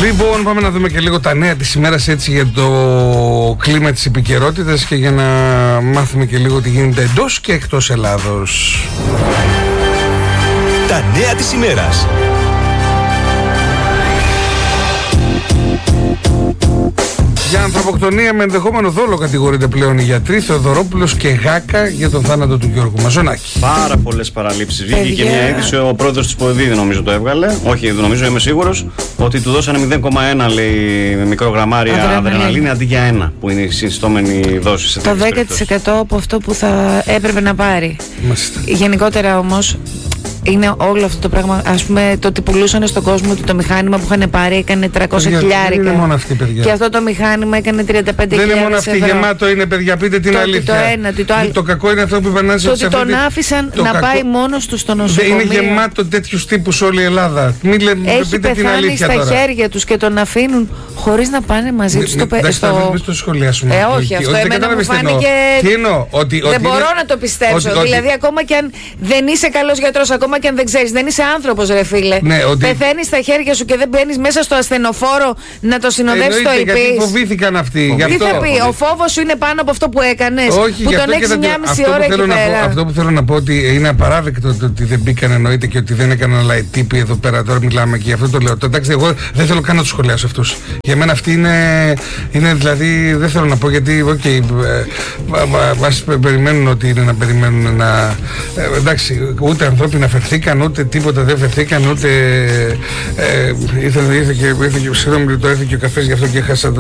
Λοιπόν, πάμε να δούμε και λίγο τα νέα της ημέρας, έτσι, για το κλίμα της επικαιρότητας και για να μάθουμε και λίγο τι γίνεται εντός και εκτός Ελλάδος. Τα νέα της ημέρας. Για ανθρωποκτονία με ενδεχόμενο δόλο κατηγορείται πλέον οι γιατροί Θεοδωρόπουλος και Γάκα για τον θάνατο του Γιώργου Μαζονάκη. Πάρα πολλές παραλήψεις. Βγήκε και μια είδηση, ο πρόεδρος της ΠΟΕΔΗ νομίζω το έβγαλε. Όχι, νομίζω, είμαι σίγουρος ότι του δώσανε 0,1 λέει μικρογραμμάρια αδρεναλίνη αντί για 1 που είναι η συνιστόμενη δόση. Το 10% από αυτό που θα έπρεπε να πάρει. Μάλιστα. Γενικότερα όμως είναι όλο αυτό το πράγμα. Ας πούμε, το ότι πουλούσαν στον κόσμο ότι το μηχάνημα που είχαν πάρει έκανε 300 χιλιάρικα. Δεν είναι μόνο αυτή, παιδιά. Και αυτό το μηχάνημα έκανε 35 χιλιάρικα. Δεν είναι μόνο αυτή, γεμάτο είναι, παιδιά, πείτε την αλήθεια. Το ένα, το άλλο. Το κακό είναι αυτό που υπενάζει. Το ότι τον άφησαν να πάει μόνος του στο νοσοκομείο. Είναι γεμάτο τέτοιους τύπους όλη η Ελλάδα. Έχει πεθάνει στα χέρια τους και τον αφήνουν χωρίς να πάνε μαζί τους στο παιδικό. Μην το σχολιάσουμε. Όχι, αυτό εμένα μου φάνηκε. Δεν μπορώ να το πιστέψω. Δηλαδή, ακόμα και αν δεν είσαι καλός γιατρός, ακόμα και αν δεν ξέρεις, δεν είσαι άνθρωπος, ρε φίλε. Πεθαίνεις στα χέρια σου και δεν μπαίνεις μέσα στο ασθενοφόρο να το συνοδεύσεις το ΙΠ. Γιατί φοβήθηκαν αυτοί. Τι θα πει, ο φόβος σου είναι πάνω από αυτό που έκανες, που τον έχεις 1,5 ώρα εκεί πέρα. Αυτό που θέλω να πω ότι είναι απαράδεκτο το ότι δεν μπήκαν, εννοείται, και ότι δεν έκαναν άλλα οι τύποι εδώ πέρα. Τώρα μιλάμε και αυτό το λέω. Εντάξει, εγώ δεν θέλω καν να τους σχολιάσω αυτούς. Για μένα αυτοί είναι δηλαδή, δεν θέλω να πω γιατί, μας περιμένουν ότι είναι να περιμένουν να. Εντάξει, ούτε ανθρώπινα φερθήκαν, ούτε τίποτα δεν φερθήκαν, ούτε ήρθε και ο καφές, γι' αυτό και έχασα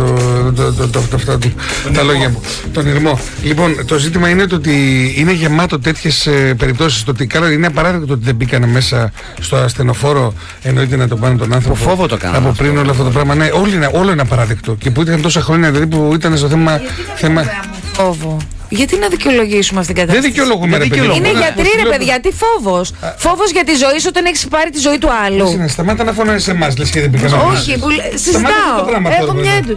τα λόγια μου, τον ηρμό. Λοιπόν, το ζήτημα είναι το ότι είναι γεμάτο τέτοιες περιπτώσεις. Το ότι είναι απαράδεκτο ότι δεν μπήκανε μέσα στο ασθενοφόρο, εννοείται να τον πάνε τον άνθρωπο. Φόβο το κάνανε. Από πριν όλο αυτό το πράγμα. Ναι, όλο είναι απαράδεκτο. Και που ήταν τόσα χρόνια, δηλαδή που ήταν στο θέμα. Φόβο. Γιατί να δικαιολογήσουμε αυτήν την κατάσταση? Δεν δικαιολογούμε, ρε παιδί. Είναι γιατροί, ρε παιδιά, τι φόβος? Φόβος για τη ζωή σου όταν έχεις πάρει τη ζωή του άλλου. Σταμάτα να φωνάζεις σε εμάς, λες και δεν πήγαμε. Όχι, συζητάω. Έχω μια έντονη.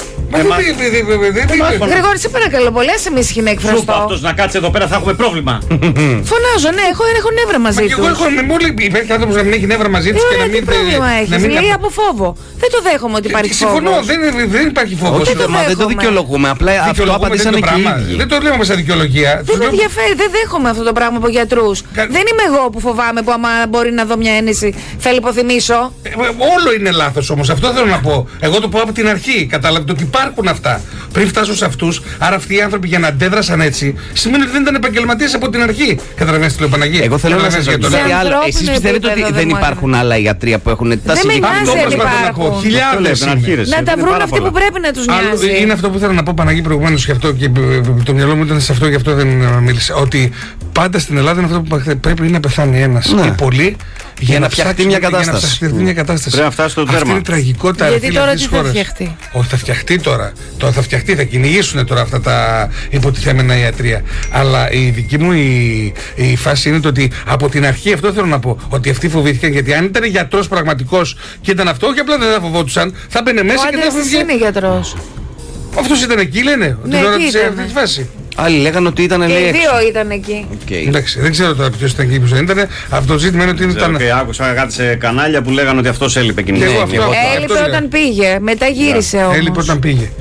Γρηγόρη, σε παρακαλώ πολύ, άσε με ησυχή να εκφραστώ. Σου είπα αυτός να κάτσει εδώ πέρα, θα έχουμε πρόβλημα. Φωνάζω, ναι, έχω νεύρα μαζί του. Υπάρχει άνθρωπος να μην έχει νεύρα μαζί της και να μην. Τι πρόβλημα έχεις? Λέει από φόβο. Δεν το δέχομαι ότι υπάρχει φόβο. Συμφωνώ, δεν υπάρχει φόβο. Δεν το δικαιολογούμε. Απλά αυτό απαντήσανε και οι ίδιοι. Δεν το λέμε σαν δικαιολογία. Δεν με ενδιαφέρει, δεν δέχομαι αυτό το πράγμα από γιατρούς. Δεν είμαι εγώ που φοβάμαι που άμα μπορεί να δω μια ένεση θα λιποθυμίσω. Όλο είναι λάθος όμως, αυτό θέλω να πω. Εγώ το πω από την αρχή. Κατάλαβε ότι υπάρχουν αυτά. Πριν φτάσω σε αυτούς, άρα αυτοί οι άνθρωποι για να αντέδρασαν έτσι, σημαίνει ότι δεν ήταν επαγγελματίες από την αρχή. Καταλαβαίνετε τι λέω, Παναγία? Εγώ θέλω να σας ρωτήσω κάτι άλλο. Εσείς πιστεύετε ότι δεν υπάρχουν άλλα ιατρία που έχουν τα συγκεκριμένα? Δεν με νοιάζει αν υπάρχουν. Χιλιάδες. Να τα βρουν αυτοί που πρέπει να τους νοιάζει. Είναι αυτό που θέλω να πω, Παναγία, προηγουμένως, και αυτό, και το μυαλό μου ήταν σε αυτό, γι' αυτό δεν μίλησα. Ότι πάντα στην Ελλάδα είναι αυτό που πρέπει να πεθάνει ένας και πολλοί για να φτιαχτεί μια κατάσταση. Πρέπει να φτάσει στο τέρμα. Αυτή είναι η τραγικότητα. Γιατί τώρα τι θα φτιαχτεί? Όχι, θα φτιαχτεί τώρα. Τώρα θα φτιαχτεί, θα κυνηγήσουν τώρα αυτά τα υποτιθέμενα ιατρία. Αλλά η δική μου η φάση είναι το ότι από την αρχή, αυτό θέλω να πω, ότι αυτοί φοβήθηκαν, γιατί αν ήταν γιατρός πραγματικός και ήταν αυτό, όχι απλά δεν θα φοβόντουσαν, θα μπαινε μέσα και θα φοβόντουσαν. Είναι γιατρός. Αυτός ήταν εκεί, λένε, την ώρα της αυτή τη φάση. Άλλοι λέγανε ότι ήταν, λέει, οι δύο ήταν εκεί. Εντάξει, δεν ξέρω τώρα ποιος ήταν εκεί, ποιος δεν ήταν. Αυτό το ζήτημα είναι ότι ήταν. Και άκουσα κάτι σε κανάλια που λέγανε ότι αυτός έλειπε εκείνη. Έλειπε όταν πήγε, μετά γύρισε όμως. Έλειπε όταν πήγε.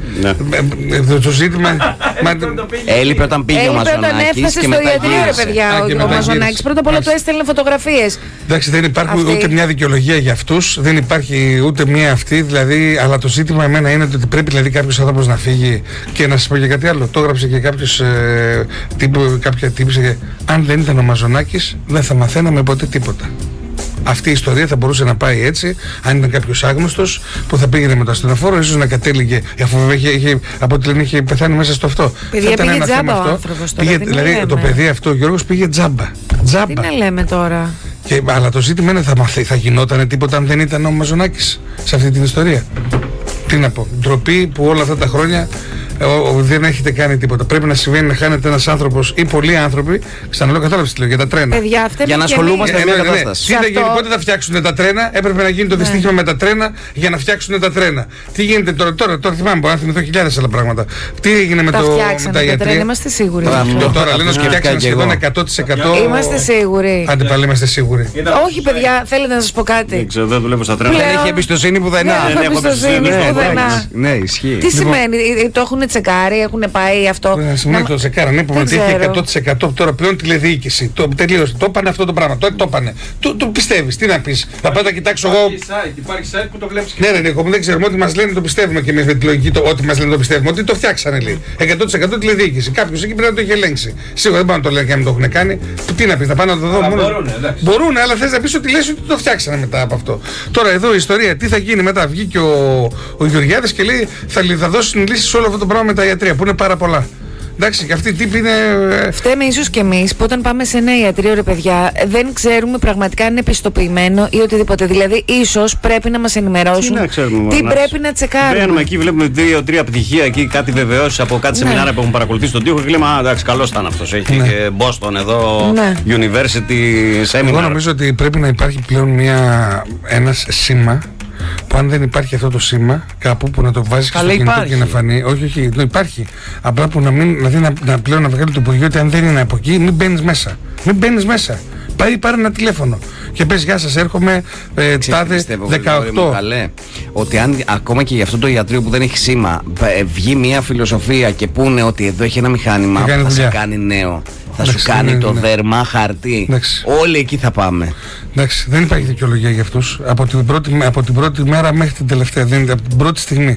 Το ζήτημα. Έλειπε όταν πήγε ο Μαζονάκης. Έλειπε όταν έφτασε στο ιατρείο, ρε παιδιά, ο Μαζονάκης. Πρώτα απ' όλα του έστελνε φωτογραφίες. Εντάξει, δεν υπάρχει ούτε μια δικαιολογία για αυτούς, δεν υπάρχει ούτε μια αυτή, δηλαδή, αλλά το ζήτημα εμένα είναι ότι πρέπει δηλαδή κάποιος άνθρωπος να φύγει. Και να σας πω και κάτι άλλο, το έγραψε και κάποιος κάποια τύπησε, αν δεν ήταν ο Μαζονάκης δεν θα μαθαίναμε ποτέ τίποτα. Αυτή η ιστορία θα μπορούσε να πάει έτσι, αν ήταν κάποιος άγνωστος που θα πήγαινε με το ασθενοφόρο, ίσως να κατέληγε, αφού από ό,τι λένε είχε πεθάνει μέσα στο αυτό. Παιδιά, πήγε τζάμπα ο άνθρωπος τώρα. Δηλαδή το παιδί αυτό, ο Γιώργος, πήγε τζάμπα. Τι να λέμε τώρα? Αλλά το ζήτημα είναι θα γινότανε τίποτα αν δεν ήταν ο Μαζονάκης σε αυτή την ιστορία? Τι να πω, ντροπή που όλα αυτά τα χρόνια δεν έχετε κάνει τίποτα. Πρέπει να συμβαίνει να χάνεται ένας άνθρωπος ή πολλοί άνθρωποι. Ξαναλέω, κατάλαβες τι λέω για τα τρένα. Παιδιά, για να ασχολούμαστε με μια κατάσταση. Τι θα γίνει, πότε θα φτιάξουν τα τρένα, έπρεπε να γίνει το δυστύχημα με τα τρένα για να φτιάξουν τα τρένα. Τι γίνεται τώρα θυμάμαι, μπορώ να θυμηθώ χιλιάδες άλλα πράγματα. Τι έγινε με τα ιατρία. Είμαστε σίγουροι. Τώρα λένε ότι φτιάξαν σχεδόν 100%. Είμαστε σίγουροι. Άντε πάλι είμαστε σίγουροι. Όχι, παιδιά, θέλετε να σας πω κάτι. Δεν δουλεύω στα τρένα. Δεν έχει εμπιστοσύνη πουθενά. Δεν έχω εμπιστοσύνη πουθενά. Ναι, ισχύει. Τι σημαίνει, το έχουν τσεκάρει, έχουν πάει αυτό. Σημαίνει το τσεκάραν, είπαμε ότι έχει 100% τώρα πλέον τηλεδιοίκηση. Τελείωσε. Το είπανε αυτό το πράγμα. Το είπανε. Το πιστεύεις, τι να πεις. Θα πάω να κοιτάξω εγώ. Υπάρχει site που το βλέπεις. Ναι, Νίκο, δεν ξέρουμε ότι μας λένε το πιστεύουμε και εμείς με τη λογική ότι μας λένε το πιστεύουμε. Ότι το φτιάξανε λέει. 100% τηλεδιοίκηση. Κάποιος εκεί πρέπει να το έχει ελέγξει. Σίγουρα δεν πάνε να το λένε και αν το έχουν κάνει. Τι να πεις, θα πάνε να το δω μόνο. Μπορούν, αλλά θες να πεις ότι λες ότι το φτιάξανε μετά από αυτό. Τώρα εδώ η ιστορία, τι θα γίνει μετά. Βγήκε ο Γεωργιάδης και λέει θα δώσουν λύσεις σε όλο αυτό το πράγμα με τα ιατρία που είναι πάρα πολλά. Εντάξει, και αυτή η τύπη είναι. Φταίμε ίσως και εμείς που όταν πάμε σε ένα ιατρείο, ρε παιδιά, δεν ξέρουμε πραγματικά αν είναι πιστοποιημένο ή οτιδήποτε. Δηλαδή, ίσως πρέπει να μας ενημερώσουν τι πρέπει να τσεκάρουμε. Μπαίνουμε εκεί, βλέπουμε 2-3 πτυχία εκεί, κάτι βεβαιώσεις από κάτι σεμινάρια που έχουν παρακολουθήσει στον τοίχο και λέμε εντάξει, καλός ήταν αυτός. Έχει και Boston εδώ, University Seminar. Εγώ νομίζω ότι πρέπει να υπάρχει πλέον ένας σήμα. Που αν δεν υπάρχει αυτό το σήμα κάπου που να το βάζεις στο κινητό και να φανεί. Όχι, υπάρχει. Απλά που να πλέον να βγάλει το Υπουργείο ότι αν δεν είναι από εκεί, μην μπαίνεις μέσα. Πάρε ένα τηλέφωνο και πες γεια σας, έρχομαι τάδε 18. Ότι αν ακόμα και για αυτό το ιατρείο που δεν έχει σήμα βγει μια φιλοσοφία και πούνε ότι εδώ έχει ένα μηχάνημα που θα σε κάνει νέο, θα σου κάνει το δέρμα χαρτί. Όλοι εκεί θα πάμε. Εντάξει, δεν υπάρχει δικαιολογία για αυτούς από την πρώτη μέρα μέχρι την τελευταία. Από την πρώτη στιγμή.